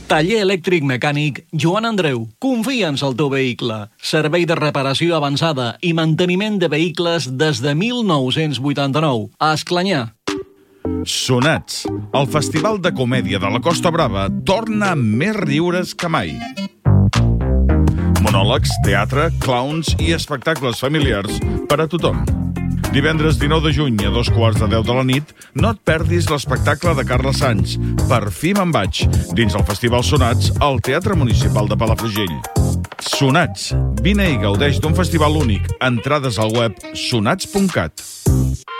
Taller elèctric mecànic Joan Andreu. Confia'ns al teu vehicle. Servei de reparació avançada i manteniment de vehicles des de 1989. A Esclanyà. Sonats. El Festival de Comèdia de la Costa Brava torna amb més riures que mai. Monòlegs, teatre, clowns i espectacles familiars per a tothom. Divendres 19 de juny a 9:15 de la nit, no et perdis l'espectacle de Carles Sans, Per fi me'n vaig, dins el Festival Sonats al Teatre Municipal de Palafrugell. Sonats. Vine i gaudeix d'un festival únic. Entrades al web sonats.cat.